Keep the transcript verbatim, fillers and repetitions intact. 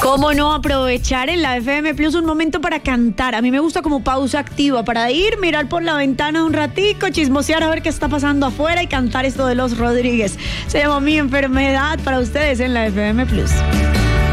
¿Cómo no aprovechar en la F M Plus un momento para cantar? A mí me gusta como pausa activa para ir, mirar por la ventana un ratico, chismosear a ver qué está pasando afuera y cantar esto de Los Rodríguez. Se llama Mi Enfermedad para ustedes en la F M Plus.